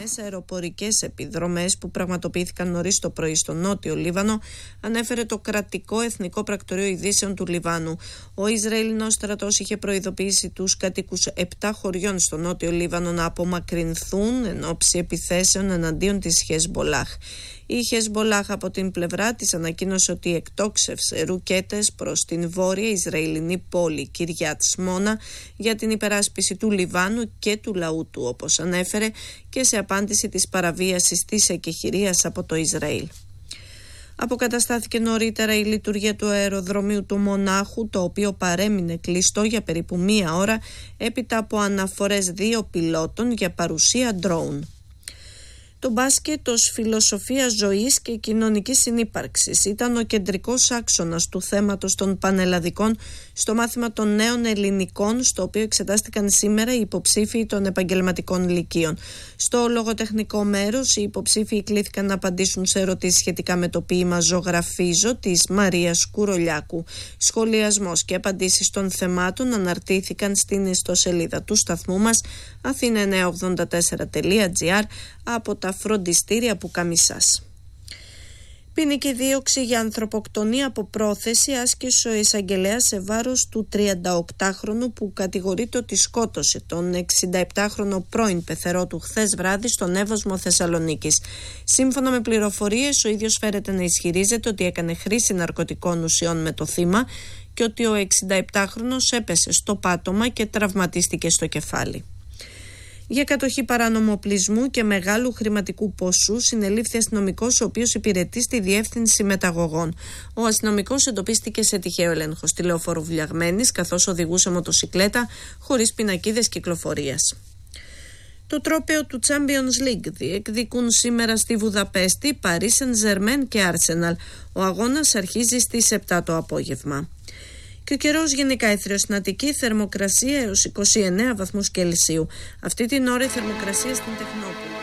σημερινές αεροπορικές επιδρομές που πραγματοποιήθηκαν νωρίς το πρωί στο νότιο Λίβανο, ανέφερε το κρατικό Εθνικό Πρακτορείο Ειδήσεων του Λιβάνου. Ο Ισραηλινός στρατός είχε προειδοποιήσει τους κατοίκους 7 χωριών στο νότιο Λίβανο να απομακρυνθούν εν ώψη επιθέσεων εναντίον της Χεσμπολάχ. Η Χεσμπολάχ από την πλευρά της ανακοίνωσε ότι εκτόξευσε ρουκέτες προς την βόρεια Ισραηλινή πόλη Κυριάτ Σμόνα για την υπεράσπιση του Λιβάνου και του λαού του, όπως ανέφερε, και σε απάντηση της παραβίασης της εκεχηρίας από το Ισραήλ. Αποκαταστάθηκε νωρίτερα η λειτουργία του αεροδρομίου του Μονάχου, το οποίο παρέμεινε κλειστό για περίπου 1 ώρα έπειτα από αναφορές 2 πιλότων για παρουσία ντρόουν. Το μπάσκετ ως φιλοσοφία ζωής και κοινωνικής συνύπαρξης ήταν ο κεντρικός άξονας του θέματος των πανελλαδικών στο μάθημα των νέων ελληνικών, στο οποίο εξετάστηκαν σήμερα οι υποψήφοι των επαγγελματικών λυκείων. Στο λογοτεχνικό μέρος, οι υποψήφοι κλήθηκαν να απαντήσουν σε ερωτήσεις σχετικά με το ποίημα «Ζωγραφίζω» της Μαρίας Κουρολιάκου. Σχολιασμός και απαντήσεις των θεμάτων αναρτήθηκαν στην ιστοσελίδα του σταθμού μας athena984.gr από τα φροντιστήρια Πουκαμισάς. Ποινική δίωξη για ανθρωποκτονία από πρόθεση άσκησε ο εισαγγελέας σε βάρος του 38χρονου που κατηγορείται ότι σκότωσε τον 67χρονο πρώην πεθερό του χθες βράδυ στον Εύωσμο Θεσσαλονίκης. Σύμφωνα με πληροφορίες, ο ίδιος φέρεται να ισχυρίζεται ότι έκανε χρήση ναρκωτικών ουσιών με το θύμα και ότι ο 67χρονος έπεσε στο πάτωμα και τραυματίστηκε στο κεφάλι. Για κατοχή παράνομου οπλισμού και μεγάλου χρηματικού ποσού συνελήφθη αστυνομικός ο οποίος υπηρετεί στη Διεύθυνση Μεταγωγών. Ο αστυνομικός εντοπίστηκε σε τυχαίο έλεγχο στη λεωφόρο Βουλιαγμένης καθώς οδηγούσε μοτοσικλέτα χωρίς πινακίδες κυκλοφορίας. Το τρόπαιο του Champions League διεκδικούν σήμερα στη Βουδαπέστη Paris Saint-Germain και Arsenal. Ο αγώνας αρχίζει στις 7 το απόγευμα. Και ο καιρός γενικά έθριος στην Αττική, θερμοκρασία έως 29 βαθμούς Κελσίου. Αυτή την ώρα η θερμοκρασία στην Τεχνόπολη